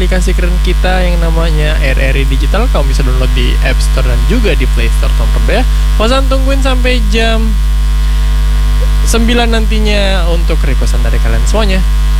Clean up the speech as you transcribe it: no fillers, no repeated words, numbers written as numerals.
aplikasi keren kita yang namanya RRI Digital. Kamu bisa download di App Store dan juga di Play Store, teman-teman ya. Kosan tungguin sampai jam 9 nantinya untuk requestan dari kalian semuanya.